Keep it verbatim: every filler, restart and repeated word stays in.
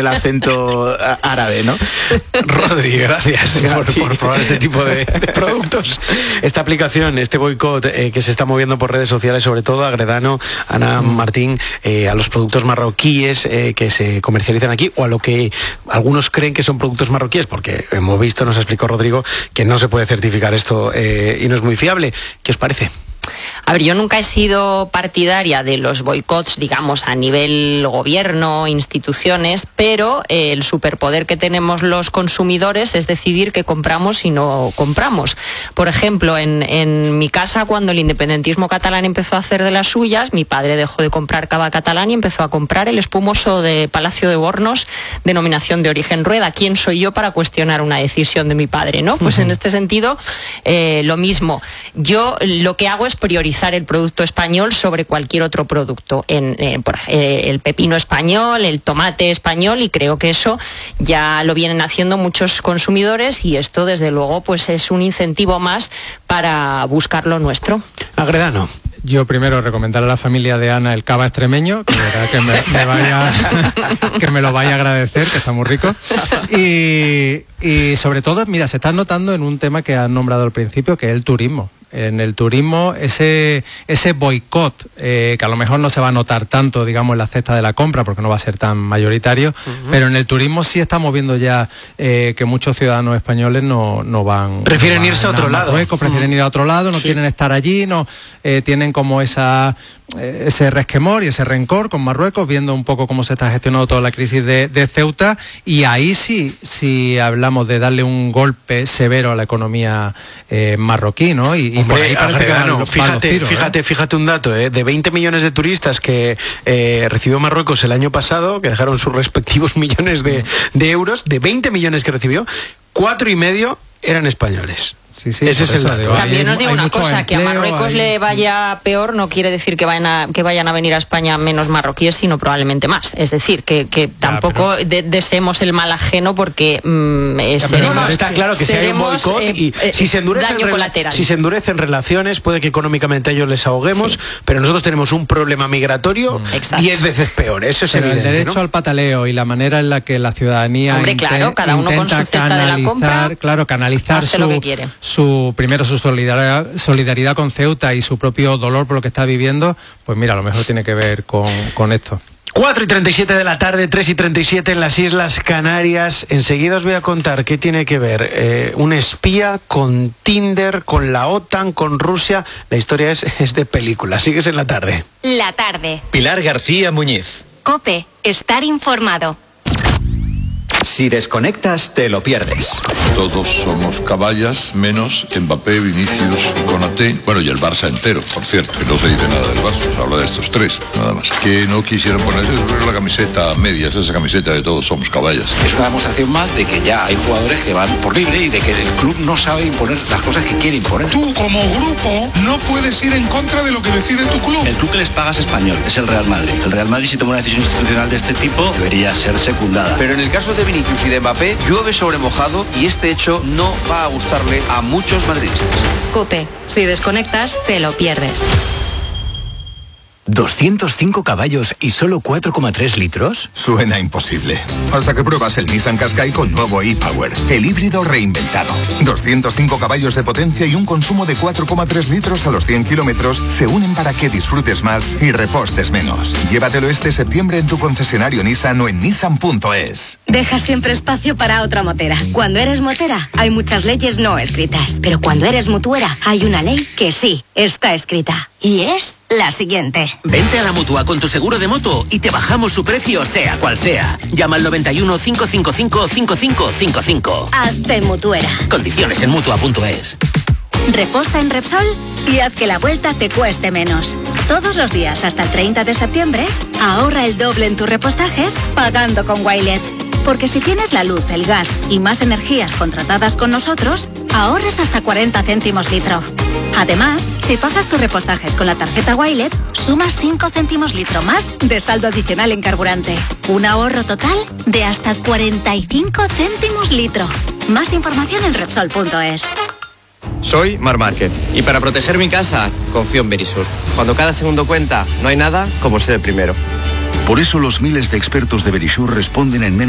el acento árabe, ¿no? Rodri, gracias por, por probar este tipo de, de productos. Esta aplicación, este boicot eh, que se está moviendo por redes sociales, sobre todo a Gredano, Ana, mm. Martín, eh, a los productos marroquíes eh, que se comercializan aquí, o a lo que algunos creen que son productos marroquíes, porque hemos visto, nos explicó Rodrigo, que no se puede certificar esto eh, y no es muy fiable. ¿Qué os parece? A ver, yo nunca he sido partidaria de los boicots, digamos, a nivel gobierno, instituciones, pero eh, el superpoder que tenemos los consumidores es decidir qué compramos y no compramos. Por ejemplo, en, en mi casa, cuando el independentismo catalán empezó a hacer de las suyas, mi padre dejó de comprar cava catalán y empezó a comprar el espumoso de Palacio de Bornos, denominación de origen Rueda. ¿Quién soy yo para cuestionar una decisión de mi padre, no? Pues uh-huh. en este sentido, eh, lo mismo. Yo lo que hago es priorizar el producto español sobre cualquier otro producto, en, eh, por, eh, el pepino español, el tomate español, y creo que eso ya lo vienen haciendo muchos consumidores, y esto desde luego pues es un incentivo más para buscar lo nuestro. Agredano. Yo primero recomendar a la familia de Ana el cava extremeño, que, verdad que, me, me vaya, que me lo vaya a agradecer, que está muy rico. Y, y sobre todo, mira, se está notando en un tema que han nombrado al principio, que es el turismo. En el turismo, ese ese boicot, eh, que a lo mejor no se va a notar tanto, digamos, en la cesta de la compra, porque no va a ser tan mayoritario, uh-huh. pero en el turismo sí estamos viendo ya eh, que muchos ciudadanos españoles no, no van... Prefieren no van irse a otro a Marruecos, lado. Prefieren uh-huh. ir a otro lado, no sí. quieren estar allí, no eh, tienen como esa... ese resquemor y ese rencor con Marruecos, viendo un poco cómo se está gestionando toda la crisis de, de Ceuta, y ahí sí, sí hablamos de darle un golpe severo a la economía eh, marroquí, ¿no? Y, y por ahí parece que van los, fíjate, van los tiros, fíjate, ¿eh? fíjate un dato, ¿eh? De veinte millones de turistas que eh, recibió Marruecos el año pasado, que dejaron sus respectivos millones de, de euros, de veinte millones que recibió, cuatro y medio eran españoles. Sí, sí, ese es el dato. También os digo una cosa, empleo, que a Marruecos hay... le vaya peor no quiere decir que vayan a, que vayan a venir a España menos marroquíes, sino probablemente más. Es decir, que, que ya, tampoco pero... de, deseemos el mal ajeno, porque mmm, es, ya, no, no, está claro que si hay un boicot eh, y eh, si se endurecen daño colateral. Si se endurecen relaciones, puede que económicamente a ellos les ahoguemos, sí. pero nosotros tenemos un problema migratorio mm. diez veces peor. Eso es pero evidente, el derecho, ¿no?, al pataleo y la manera en la que la ciudadanía Hombre, claro, cada uno con su cesta de la compra, claro, canalizar su, lo que quiere. su primero su solidaridad, solidaridad con Ceuta y su propio dolor por lo que está viviendo, pues mira, a lo mejor tiene que ver con, con esto. cuatro y treinta y siete de la tarde, tres y treinta y siete en las Islas Canarias. Enseguida os voy a contar qué tiene que ver eh, un espía con Tinder, con la OTAN, con Rusia. La historia es, es de película. Sigues en la tarde. La tarde. Pilar García Muñiz. COPE. Estar informado. Si desconectas, te lo pierdes. Todos somos caballas, menos Mbappé, Vinicius y Konaté. Bueno, y el Barça entero, por cierto, que no se dice nada del Barça, se habla de estos tres, nada más. Que no quisieron ponerse la camiseta a medias, esa camiseta de todos somos caballas. Es una demostración más de que ya hay jugadores que van por libre y de que el club no sabe imponer las cosas que quiere imponer. Tú, como grupo, no puedes ir en contra de lo que decide tu club. El club que les paga es español, es el Real Madrid. El Real Madrid, si toma una decisión institucional de este tipo, debería ser secundada. Pero en el caso de Vinicius y de Mbappé, llueve sobre mojado y este hecho no va a gustarle a muchos madridistas. COPE. Si desconectas, te lo pierdes. ¿doscientos cinco caballos y solo cuatro coma tres litros? Suena imposible. Hasta que pruebas el Nissan Qashqai con nuevo e-Power, el híbrido reinventado. doscientos cinco caballos de potencia y un consumo de cuatro coma tres litros a los cien kilómetros se unen para que disfrutes más y repostes menos. Llévatelo este septiembre en tu concesionario Nissan o en nissan punto es. Deja siempre espacio para otra motera. Cuando eres motera, hay muchas leyes no escritas. Pero cuando eres mutuera, hay una ley que sí está escrita. Y es la siguiente. Vente a la Mutua con tu seguro de moto y te bajamos su precio, sea cual sea. Llama al noventa y uno, cinco cinco cinco, cinco cinco cinco cinco. Hazte mutuera. Condiciones en mutua punto es. Reposta en Repsol y haz que la vuelta te cueste menos. Todos los días hasta el treinta de septiembre, ahorra el doble en tus repostajes pagando con Wilet. Porque si tienes la luz, el gas y más energías contratadas con nosotros, ahorras hasta cuarenta céntimos litro. Además, si pagas tus repostajes con la tarjeta Wilet, sumas cinco céntimos litro más de saldo adicional en carburante. Un ahorro total de hasta cuarenta y cinco céntimos litro. Más información en Repsol punto es. Soy Mar Márquez y para proteger mi casa confío en Verisur. Cuando cada segundo cuenta, no hay nada como ser el primero. Por eso los miles de expertos de Verisur responden en menos